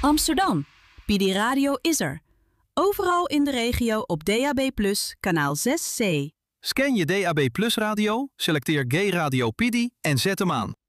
Amsterdam. PD Radio is er. Overal in de regio op DAB+, kanaal 6C. Scan je DAB Plus radio, selecteer Gay Radio PD en zet hem aan.